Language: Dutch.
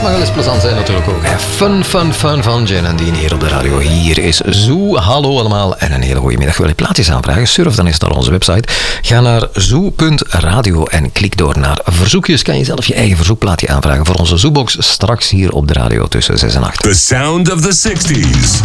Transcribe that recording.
mag wel eens plezant zijn natuurlijk ook. Hè. Fun van Jen en Dean hier op de radio. Hier is Zoo. Hallo allemaal en een hele goede middag. Wil je plaatjes aanvragen? Surf dan eens naar onze website. Ga naar zoo.radio en klik door naar verzoekjes. Kan je zelf je eigen verzoekplaatje aanvragen voor onze Zoobox straks hier op de radio tussen 6 en 8. The sound of the 60s.